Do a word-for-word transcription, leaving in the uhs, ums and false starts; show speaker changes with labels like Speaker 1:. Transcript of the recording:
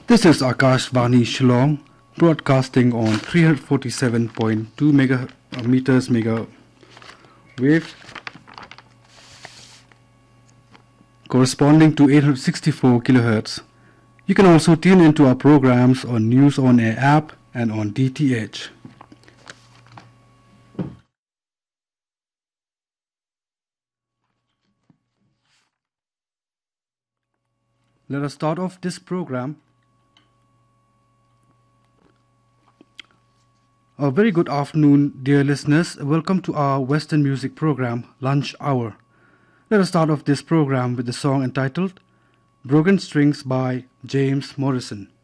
Speaker 1: This is Akashvani Shillong, broadcasting on three forty-seven point two mega, uh, meters mega wave, corresponding to eight hundred sixty-four kilohertz. You can also tune into our programs on News On Air app and on D T H. Let us start off this program. A very good afternoon, dear listeners. Welcome to our Western music program, Lunch Hour. Let us start off this program with the song entitled Broken Strings by James Morrison.